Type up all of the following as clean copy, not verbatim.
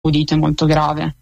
udito e molto grave.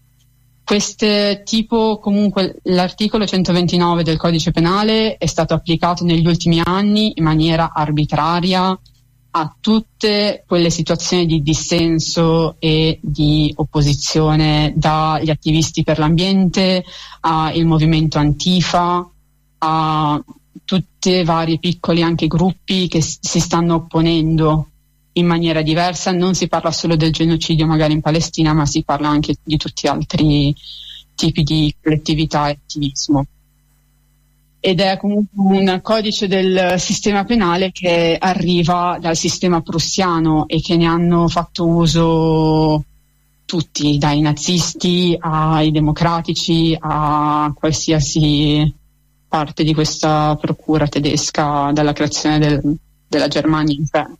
Comunque l'articolo 129 del Codice Penale è stato applicato negli ultimi anni in maniera arbitraria a tutte quelle situazioni di dissenso e di opposizione, dagli attivisti per l'ambiente al movimento Antifa, a tutti vari piccoli anche gruppi che si stanno opponendo in maniera diversa. Non si parla solo del genocidio magari in Palestina, ma si parla anche di tutti altri tipi di collettività e attivismo. Ed è comunque un codice del sistema penale che arriva dal sistema prussiano e che ne hanno fatto uso tutti, dai nazisti ai democratici a qualsiasi parte di questa procura tedesca dalla creazione della Germania in sé.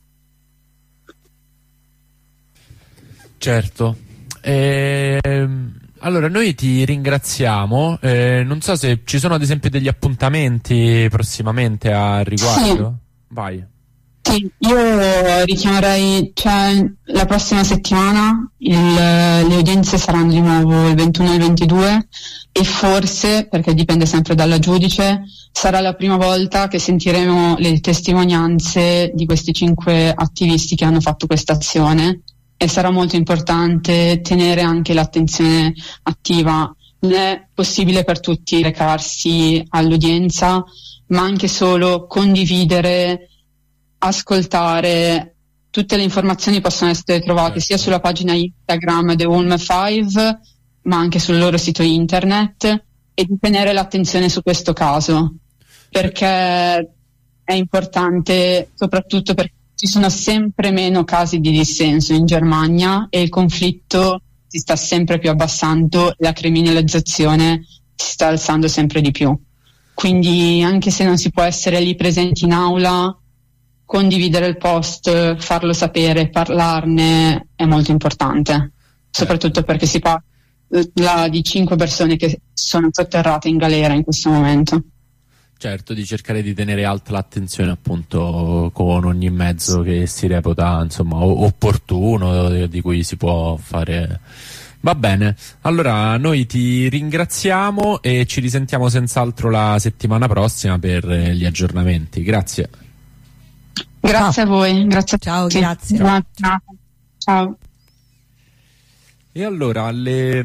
Certo. Allora noi ti ringraziamo, non so se ci sono ad esempio degli appuntamenti prossimamente a riguardo. Sì. Vai. Sì, io richiamerei, la prossima settimana le udienze saranno di nuovo il 21 e il 22 e forse, perché dipende sempre dalla giudice, sarà la prima volta che sentiremo le testimonianze di questi 5 attivisti che hanno fatto questa azione. E sarà molto importante tenere anche l'attenzione attiva. Non è possibile per tutti recarsi all'udienza, ma anche solo condividere, ascoltare. Tutte le informazioni possono essere trovate sia sulla pagina Instagram The Ulm 5, ma anche sul loro sito internet, e di tenere l'attenzione su questo caso, perché è importante soprattutto perché ci sono sempre meno casi di dissenso in Germania e il conflitto si sta sempre più abbassando, la criminalizzazione si sta alzando sempre di più. Quindi anche se non si può essere lì presenti in aula, condividere il post, farlo sapere, parlarne è molto importante, soprattutto perché si parla di 5 persone che sono sotterrate in galera in questo momento. Certo, di cercare di tenere alta l'attenzione appunto con ogni mezzo che si reputa insomma opportuno, di cui si può fare. Va bene, allora noi ti ringraziamo e ci risentiamo senz'altro la settimana prossima per gli aggiornamenti. Grazie. Grazie a voi, grazie a Ciao, tutti. grazie. Ciao. E allora alle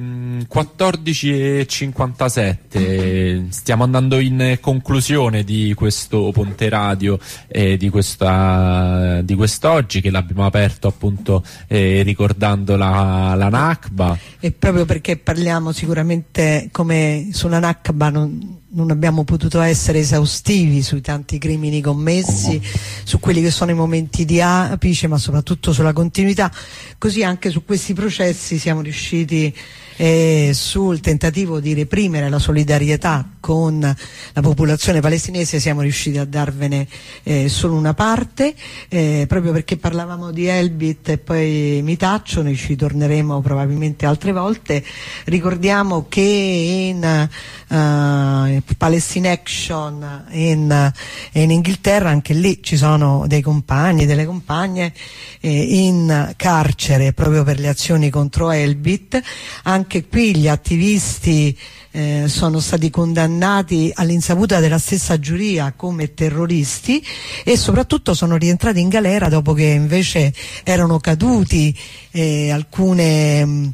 14:57 stiamo andando in conclusione di questo Ponte Radio di quest'oggi, che l'abbiamo aperto appunto ricordando la Nakba. E proprio perché parliamo sicuramente, come sulla Nakba non abbiamo potuto essere esaustivi sui tanti crimini commessi, su quelli che sono i momenti di apice, ma soprattutto sulla continuità, così anche su questi processi siamo riusciti sul tentativo di reprimere la solidarietà con la popolazione palestinese, siamo riusciti a darvene solo una parte, proprio perché parlavamo di Elbit e poi mi taccio, noi ci torneremo probabilmente altre volte. Ricordiamo che in Palestine Action in Inghilterra, anche lì ci sono dei compagni e delle compagne in carcere proprio per le azioni contro Elbit. Anche qui gli attivisti sono stati condannati all'insaputa della stessa giuria come terroristi e soprattutto sono rientrati in galera dopo che invece erano caduti alcune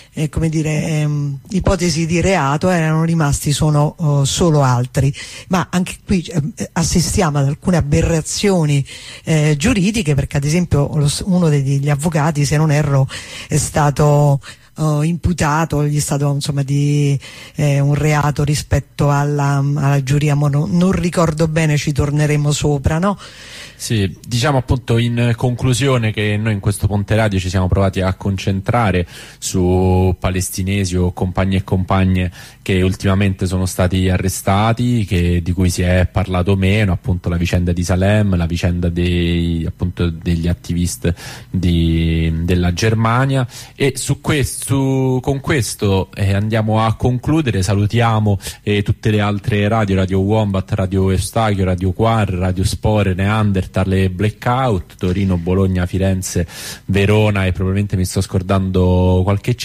ipotesi di reato, erano rimasti solo altri. Ma anche qui assistiamo ad alcune aberrazioni giuridiche, perché ad esempio uno degli avvocati, se non erro, è stato imputato, gli è stato insomma di un reato rispetto alla giuria, non ricordo bene, ci torneremo sopra, no? Sì, diciamo appunto in conclusione che noi in questo Ponte Radio ci siamo provati a concentrare su palestinesi o compagni e compagne che ultimamente sono stati arrestati, di cui si è parlato meno, appunto la vicenda di Salem, la vicenda degli attivisti della Germania, e con questo andiamo a concludere. Salutiamo tutte le altre Radio Wombat, Radio Eustachio, Radio Quar, Radio Spore, Neanderthal, per tale blackout, Torino, Bologna, Firenze, Verona e probabilmente mi sto scordando qualche